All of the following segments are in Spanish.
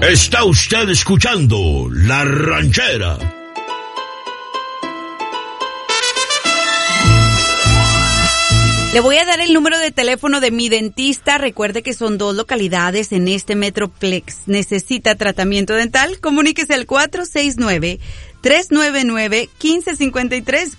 Está usted escuchando La Ranchera. Le voy a dar el número de teléfono de mi dentista. Recuerde que son 2 localidades en este Metroplex. ¿Necesita tratamiento dental? Comuníquese al 469-399-1553,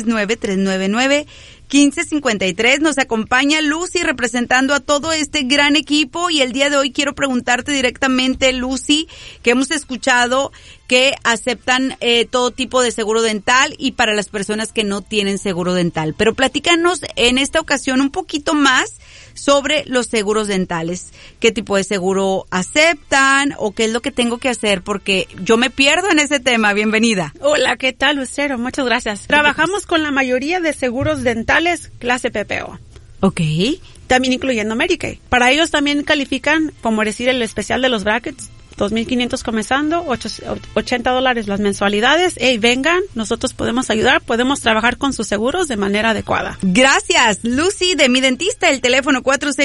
469-399-1553. Nos acompaña Lucy representando a todo este gran equipo y el día de hoy quiero preguntarte directamente, Lucy, que hemos escuchado que aceptan todo tipo de seguro dental y para las personas que no tienen seguro dental. Pero platícanos en esta ocasión un poquito más sobre los seguros dentales. ¿Qué tipo de seguro aceptan o qué es lo que tengo que hacer? Porque yo me pierdo en ese tema. Bienvenida. Hola, ¿qué tal, Lucero? Muchas gracias. Trabajamos con la mayoría de seguros dentales clase PPO. Ok. También incluyendo Medicaid. Para ellos también califican, como decir, el especial de los brackets. $2,500 comenzando, $80 las mensualidades. Hey, vengan, nosotros podemos ayudar, podemos trabajar con sus seguros de manera adecuada. Gracias, Lucy, de mi dentista, el teléfono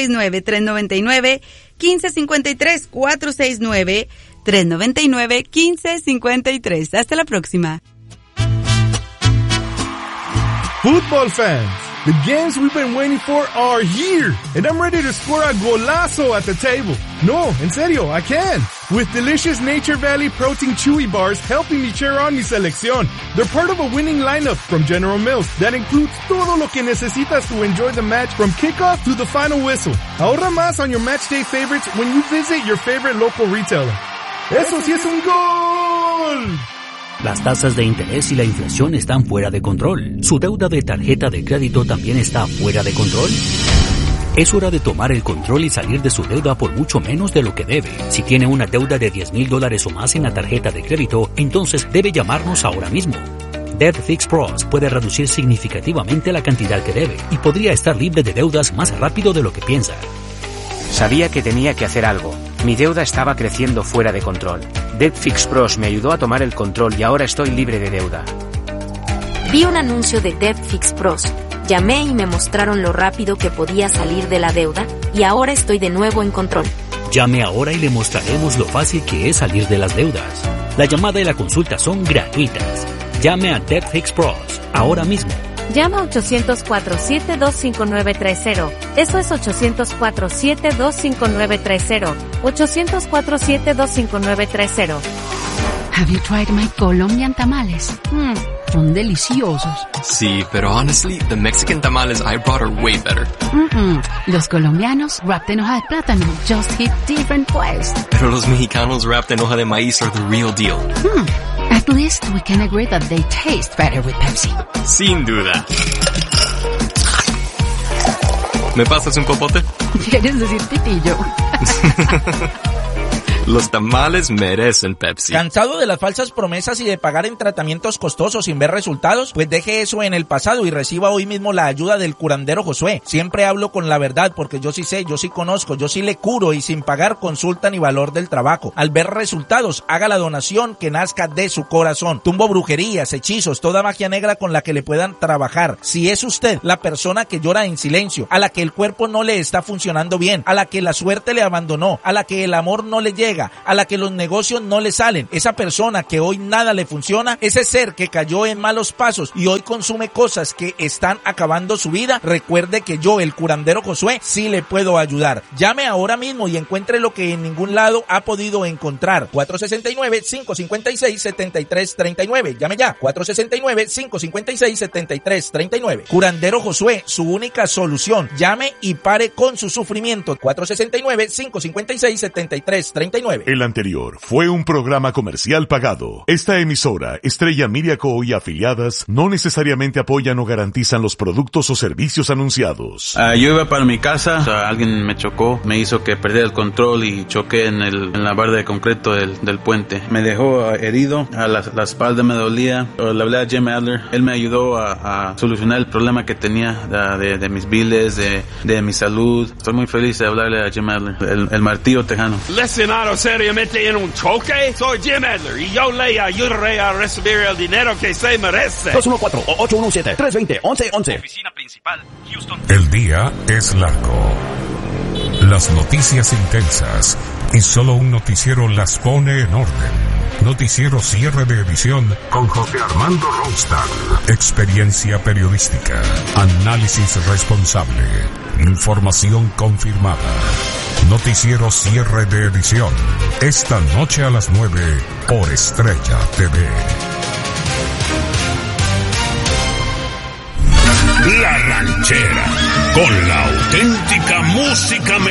469-399-1553, 469-399-1553. Hasta la próxima. Football fans, the games we've been waiting for are here, and I'm ready to score a golazo at the table. No, en serio, I can. With delicious Nature Valley Protein Chewy Bars helping me cheer on mi selección. They're part of a winning lineup from General Mills that includes todo lo que necesitas to enjoy the match from kickoff to the final whistle. Ahorra más on your match day favorites when you visit your favorite local retailer. ¡Eso sí es un gol! Las tasas de interés y la inflación están fuera de control. ¿Su deuda de tarjeta de crédito también está fuera de control? Es hora de tomar el control y salir de su deuda por mucho menos de lo que debe. Si tiene una deuda de $10,000 o más en la tarjeta de crédito, entonces debe llamarnos ahora mismo. Debt Fix Pros puede reducir significativamente la cantidad que debe y podría estar libre de deudas más rápido de lo que piensa. Sabía que tenía que hacer algo. Mi deuda estaba creciendo fuera de control. Debt Fix Pros me ayudó a tomar el control y ahora estoy libre de deuda. Vi un anuncio de Debt Fix Pros. Llamé y me mostraron lo rápido que podía salir de la deuda y ahora estoy de nuevo en control. Llame ahora y le mostraremos lo fácil que es salir de las deudas. La llamada y la consulta son gratuitas. Llame a Debt Fix Pros ahora mismo. Llama a 800-472-5930. Eso es 800-472-5930. 800-472-5930. Have you tried my Colombian tamales? Son deliciosos. Sí, pero honestly, the Mexican tamales I brought are way better. Los colombianos wrapped en hoja de plátano just hit different place. Pero los mexicanos wrapped en hoja de maíz are the real deal. At least we can agree that they taste better with Pepsi. Sin duda. ¿Me pasas un popote? ¿Quieres decir pitillo? Los tamales merecen Pepsi. ¿Cansado de las falsas promesas y de pagar en tratamientos costosos sin ver resultados? Pues deje eso en el pasado y reciba hoy mismo la ayuda del curandero Josué. Siempre hablo con la verdad porque yo sí sé, yo sí conozco, yo sí le curo y sin pagar consulta ni valor del trabajo. Al ver resultados, haga la donación que nazca de su corazón. Tumbo brujerías, hechizos, toda magia negra con la que le puedan trabajar. Si es usted la persona que llora en silencio, a la que el cuerpo no le está funcionando bien, a la que la suerte le abandonó, a la que el amor no le llega, a la que los negocios no le salen, esa persona que hoy nada le funciona, ese ser que cayó en malos pasos y hoy consume cosas que están acabando su vida, recuerde que yo, el curandero Josué, sí le puedo ayudar. Llame ahora mismo y encuentre lo que en ningún lado ha podido encontrar. 469-556-7339. Llame ya. 469-556-7339. Curandero Josué, su única solución. Llame y pare con su sufrimiento. 469-556-7339. El anterior fue un programa comercial pagado. Esta emisora, Estrella Media Co. y afiliadas, no necesariamente apoyan o garantizan los productos o servicios anunciados. Yo iba para mi casa, alguien me chocó, me hizo que perdiera el control y choqué en la barda de concreto del puente. Me dejó herido, a la espalda me dolía. Le hablé a Jim Adler, él me ayudó a solucionar el problema que tenía de mis biles, de mi salud. Estoy muy feliz de hablarle a Jim Adler, el martillo tejano. Lesionado seriamente en un choque, soy Jim Adler y yo le ayudaré a recibir el dinero que se merece. 214-817-320-1111. Oficina principal, Houston. El día es largo. Las noticias intensas, y solo un noticiero las pone en orden. Noticiero cierre de edición con José Armando Ronstadt. Experiencia periodística, análisis responsable, información confirmada. Noticiero cierre de edición, esta noche a las 9 por Estrella TV. La Ranchera, con la auténtica música mexicana.